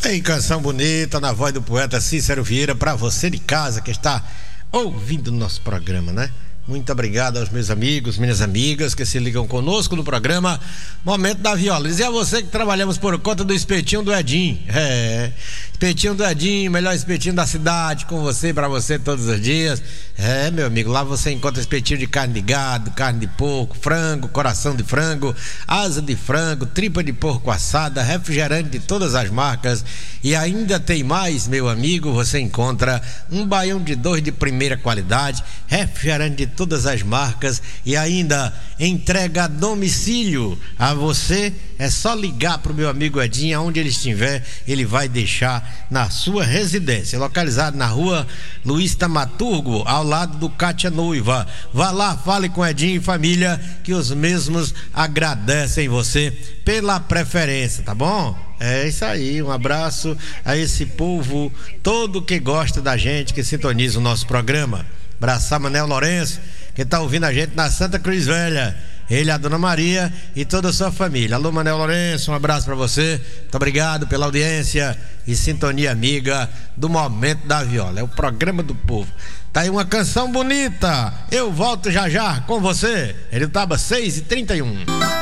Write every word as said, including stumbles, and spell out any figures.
Em canção bonita, na voz do poeta Cícero Vieira, para você de casa que está ouvindo o nosso programa, né? Muito obrigado aos meus amigos, minhas amigas que se ligam conosco no programa Momento da Viola. E a você que trabalhamos por conta do espetinho do Edinho. É, espetinho do Edinho, melhor espetinho da cidade, com você, para você todos os dias. É, meu amigo, lá você encontra espetinho de carne de gado, carne de porco, frango, coração de frango, asa de frango, tripa de porco assada, refrigerante de todas as marcas. E ainda tem mais, meu amigo, você encontra um baião de dois de primeira qualidade, refrigerante de todas as marcas e ainda entrega a domicílio a você. É só ligar pro meu amigo Edinho, aonde ele estiver, ele vai deixar na sua residência, localizado na rua Luiz Tamaturgo, ao lado do Cátia Noiva. Vá lá, fale com Edinho e família, que os mesmos agradecem você pela preferência, tá bom? É isso aí, um abraço a esse povo todo que gosta da gente, que sintoniza o nosso programa. Abraçar Manel Lourenço, que tá ouvindo a gente na Santa Cruz Velha. Ele, a Dona Maria e toda a sua família. Alô, Manel Lourenço, um abraço para você. Muito obrigado pela audiência e sintonia amiga do Momento da Viola. É o programa do povo. Tá aí uma canção bonita. Eu volto já já com você. Ele tava seis e trinta e um.